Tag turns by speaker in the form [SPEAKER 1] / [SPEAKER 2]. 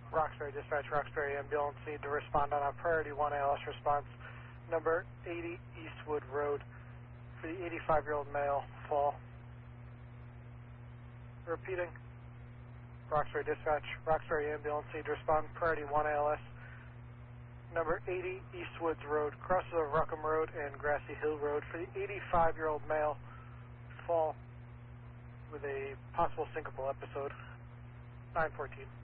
[SPEAKER 1] Roxbury Dispatch, Roxbury Ambulance need to respond on a priority 1 ALS response, number 80 Eastwood Road, for the 85-year-old male, fall. Repeating, Roxbury Dispatch, Roxbury Ambulance need to respond, priority 1 ALS, number 80 Eastwoods Road, crosses of Ruckham Road and Grassy Hill Road, for the 85-year-old male, fall, with a possible syncopal episode, 914.